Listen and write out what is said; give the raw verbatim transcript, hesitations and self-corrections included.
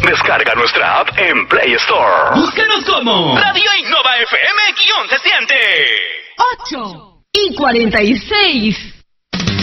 Descarga nuestra app en Play Store. Búscanos como Radio Innova F M-Se siente. ocho y cuarenta y seis.